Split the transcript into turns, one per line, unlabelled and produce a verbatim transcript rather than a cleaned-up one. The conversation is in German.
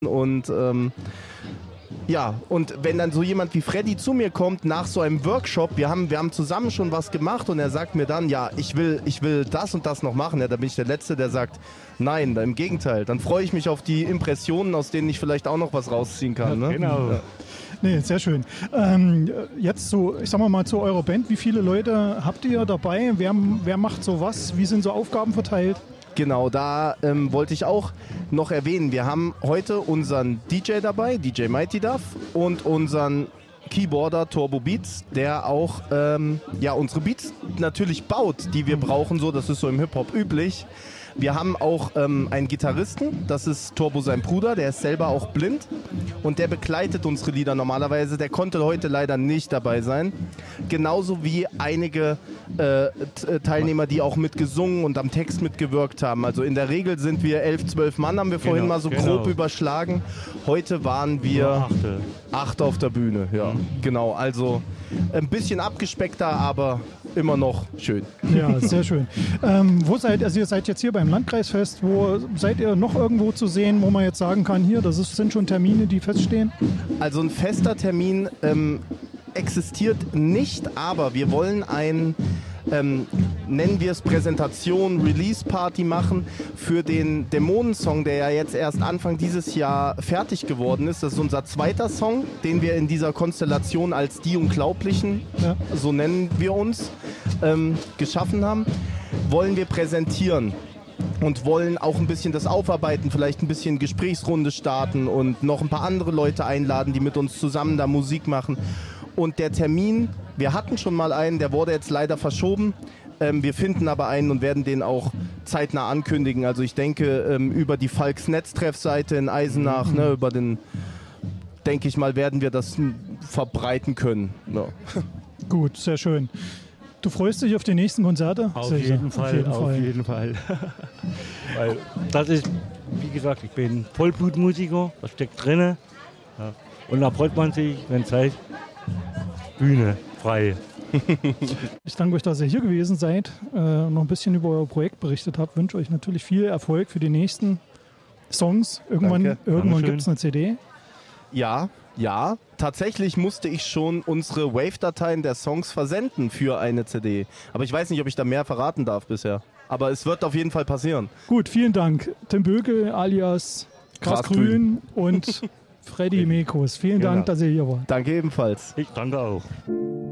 Und ähm, ja, und wenn dann so jemand wie Freddy zu mir kommt nach so einem Workshop, wir haben, wir haben zusammen schon was gemacht und er sagt mir dann, ja, ich will, ich will das und das noch machen, ja, dann bin ich der Letzte, der sagt, nein, im Gegenteil, dann freue ich mich auf die Impressionen, aus denen ich vielleicht auch noch was rausziehen kann. Ne?
Genau.
Ja.
Nee, sehr schön. Ähm, jetzt so, ich sag mal, mal zu eurer Band, wie viele Leute habt ihr dabei? Wer, wer macht so was? Wie sind so Aufgaben verteilt?
Genau, da ähm, wollte ich auch noch erwähnen, wir haben heute unseren D J dabei, D J Mighty Duff, und unseren Keyboarder Turbo Beats, der auch ähm, ja, unsere Beats natürlich baut, die wir brauchen, so, das ist so im Hip-Hop üblich. Wir haben auch ähm, einen Gitarristen, das ist Turbo sein Bruder, der ist selber auch blind und der begleitet unsere Lieder normalerweise. Der konnte heute leider nicht dabei sein. Genauso wie einige äh, Teilnehmer, die auch mitgesungen und am Text mitgewirkt haben. Also in der Regel sind wir elf, zwölf Mann, haben wir vorhin
Genau,
mal so
genau.
grob überschlagen. Heute waren wir
Achte.
acht auf der Bühne, ja,
Mhm.
genau. Also ein bisschen abgespeckter, aber immer noch schön.
Ja, sehr schön. Ähm, wo seid also ihr seid jetzt hier beim Landkreisfest, wo seid ihr noch irgendwo zu sehen, wo man jetzt sagen kann, hier, das ist, sind schon Termine, die feststehen?
Also ein fester Termin ähm, existiert nicht, aber wir wollen ein, ähm, nennen wir es Präsentation, Release-Party machen für den Dämonensong, der ja jetzt erst Anfang dieses Jahr fertig geworden ist. Das ist unser zweiter Song, den wir in dieser Konstellation als Die Unglaublichen,
Ja.
so nennen wir uns, ähm, geschaffen haben. Wollen wir präsentieren und wollen auch ein bisschen das aufarbeiten, vielleicht ein bisschen Gesprächsrunde starten und noch ein paar andere Leute einladen, die mit uns zusammen da Musik machen. Und der Termin, wir hatten schon mal einen, der wurde jetzt leider verschoben. Ähm, wir finden aber einen und werden den auch zeitnah ankündigen. Also ich denke, ähm, über die Falks Netztreffseite in Eisenach, mhm. ne, über den, denke ich mal, werden wir das m, verbreiten können. Ja.
Gut, sehr schön. Du freust dich auf die nächsten Konzerte?
Auf
Sicher,
jeden Fall,
auf jeden
auf
Fall.
jeden Fall. Weil das ist, wie gesagt, ich bin Vollblutmusiker, das steckt drin. Ja. Und da freut man sich, wenn es heißt, Bühne frei.
Ich danke euch, dass ihr hier gewesen seid, äh, noch ein bisschen über euer Projekt berichtet habt. Wünsche euch natürlich viel Erfolg für die nächsten Songs. Irgendwann,
Danke.
irgendwann
Dankeschön.
gibt es eine C D.
Ja, ja. Tatsächlich musste ich schon unsere Wave-Dateien der Songs versenden für eine C D. Aber ich weiß nicht, ob ich da mehr verraten darf bisher. Aber es wird auf jeden Fall passieren.
Gut, vielen Dank. Tim Böke alias Grasgrün und Freddy Mekos. Vielen
Genau.
Dank, dass ihr hier wart.
Danke ebenfalls.
Ich danke auch.